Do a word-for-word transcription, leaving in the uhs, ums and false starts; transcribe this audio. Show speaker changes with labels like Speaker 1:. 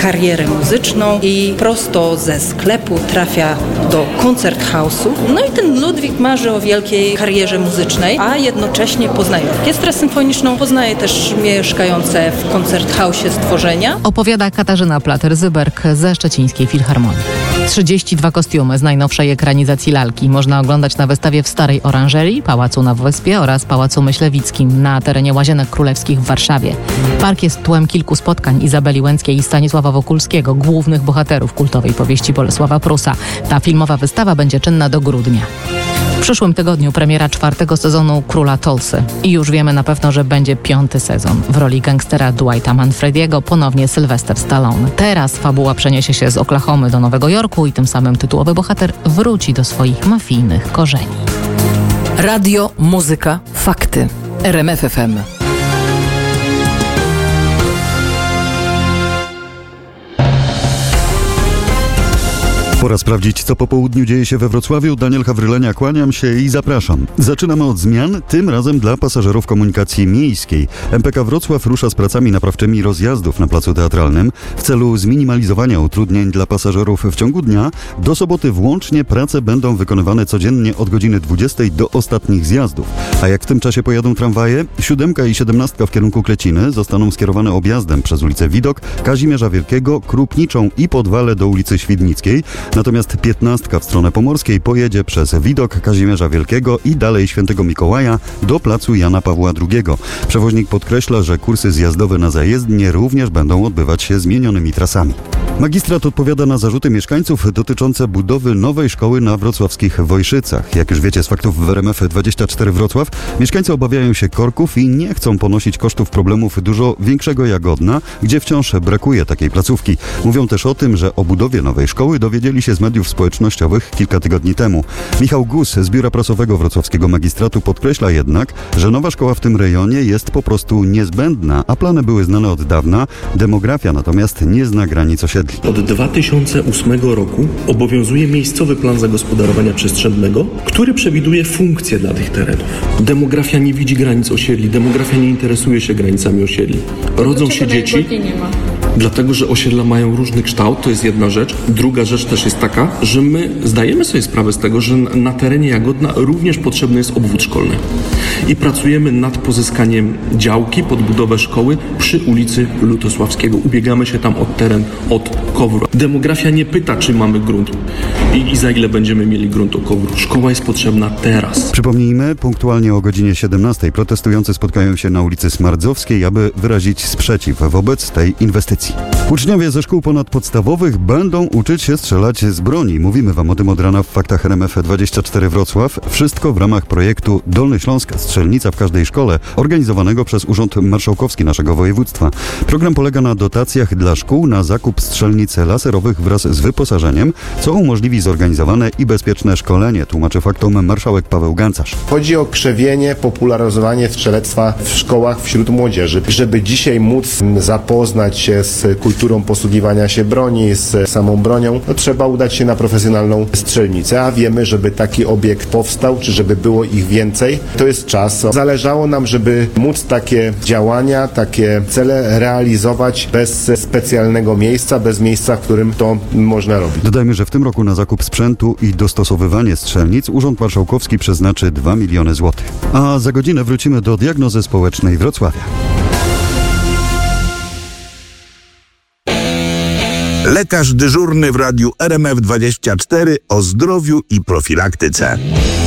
Speaker 1: karierę muzyczną i prosto ze sklepu trafia do Konzerthausu. No i ten Ludwik marzy o wielkiej karierze muzycznej, a jednocześnie poznaje orkiestrę symfoniczną, poznaje też mieszkające w Konzerthausie stworzenia.
Speaker 2: Opowiada Katarzyna Plater-Zyberg ze Szczecińskiej Filharmonii. trzydzieści dwa kostiumy z najnowszej ekranizacji lalki można oglądać na wystawie w Starej Oranżerii, Pałacu na Wyspie oraz Pałacu Myślewickim na terenie Łazienek Królewskich w Warszawie. Park jest tłem kilku spotkań Izabeli Łęckiej i Stanisława Wokulskiego, głównych bohaterów kultowej powieści Bolesława Prusa. Ta filmowa wystawa będzie czynna do grudnia. W przyszłym tygodniu premiera czwartego sezonu Króla Tulsy. I już wiemy na pewno, że będzie piąty sezon. W roli gangstera Dwighta Manfrediego ponownie Sylvester Stallone. Teraz fabuła przeniesie się z Oklahomy do Nowego Jorku i tym samym tytułowy bohater wróci do swoich mafijnych korzeni.
Speaker 3: Radio, muzyka, fakty. R M F F M.
Speaker 4: Pora sprawdzić, co po południu dzieje się we Wrocławiu. Daniel Hawrylenia, kłaniam się i zapraszam. Zaczynamy od zmian, tym razem dla pasażerów komunikacji miejskiej. M P K Wrocław rusza z pracami naprawczymi rozjazdów na Placu Teatralnym. W celu zminimalizowania utrudnień dla pasażerów w ciągu dnia, do soboty włącznie prace będą wykonywane codziennie od godziny dwudziestej do ostatnich zjazdów. A jak w tym czasie pojadą tramwaje? Siódemka i siedemnastka w kierunku Kleciny zostaną skierowane objazdem przez ulicę Widok, Kazimierza Wielkiego, Krupniczą i Podwale do ulicy Świdnickiej. Natomiast piętnastka w stronę pomorskiej pojedzie przez Widok Kazimierza Wielkiego i dalej Świętego Mikołaja do placu Jana Pawła drugiego. Przewoźnik podkreśla, że kursy zjazdowe na zajezdnie również będą odbywać się zmienionymi trasami. Magistrat odpowiada na zarzuty mieszkańców dotyczące budowy nowej szkoły na wrocławskich Wojszycach. Jak już wiecie z faktów w R M F dwadzieścia cztery Wrocław, mieszkańcy obawiają się korków i nie chcą ponosić kosztów problemów dużo większego Jagodna, gdzie wciąż brakuje takiej placówki. Mówią też o tym, że o budowie nowej szkoły dowiedzieli się z mediów społecznościowych kilka tygodni temu. Michał Gus z Biura Prasowego Wrocławskiego Magistratu podkreśla jednak, że nowa szkoła w tym rejonie jest po prostu niezbędna, a plany były znane od dawna. Demografia natomiast nie zna granic osiedli.
Speaker 5: Od dwa tysiące ósmego roku obowiązuje miejscowy plan zagospodarowania przestrzennego, który przewiduje funkcje dla tych terenów. Demografia nie widzi granic osiedli, demografia nie interesuje się granicami osiedli. Rodzą się dzieci, dlatego że osiedla mają różny kształt, to jest jedna rzecz. Druga rzecz też jest taka, że my zdajemy sobie sprawę z tego, że na terenie Jagodna również potrzebny jest obwód szkolny. I pracujemy nad pozyskaniem działki pod budowę szkoły przy ulicy Lutosławskiego. Ubiegamy się tam o teren od Kowru. Demografia nie pyta, czy mamy grunt i, i za ile będziemy mieli grunt o Kowru. Szkoła jest potrzebna teraz.
Speaker 4: Przypomnijmy, punktualnie o godzinie siedemnastej protestujący spotkają się na ulicy Smardzowskiej, aby wyrazić sprzeciw wobec tej inwestycji. Uczniowie ze szkół ponadpodstawowych będą uczyć się strzelać z broni. Mówimy wam o tym od rana w faktach R M F dwadzieścia cztery Wrocław. Wszystko w ramach projektu Dolny Śląsk, strzelnica w każdej szkole, organizowanego przez Urząd Marszałkowski naszego województwa. Program polega na dotacjach dla szkół na zakup strzelnic laserowych wraz z wyposażeniem, co umożliwi zorganizowane i bezpieczne szkolenie, tłumaczy faktom marszałek Paweł Gancarz.
Speaker 6: Chodzi o krzewienie, popularyzowanie strzelectwa w szkołach wśród młodzieży, żeby dzisiaj móc zapoznać się z kulturą posługiwania się broni, z samą bronią, no trzeba udać się na profesjonalną strzelnicę, a wiemy, żeby taki obiekt powstał, czy żeby było ich więcej, to jest czas. Zależało nam, żeby móc takie działania, takie cele realizować bez specjalnego miejsca, bez miejsca, w którym to można robić.
Speaker 4: Dodajmy, że w tym roku na zakup sprzętu i dostosowywanie strzelnic Urząd Marszałkowski przeznaczy dwa miliony złotych. A za godzinę wrócimy do diagnozy społecznej Wrocławia.
Speaker 7: Lekarz dyżurny w radiu R M F dwadzieścia cztery o zdrowiu i profilaktyce.